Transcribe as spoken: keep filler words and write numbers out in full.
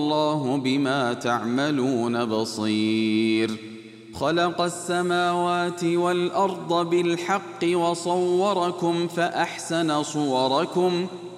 والله بما تعملون بصير خلق السماوات والأرض بالحق وصوركم فأحسن صوركم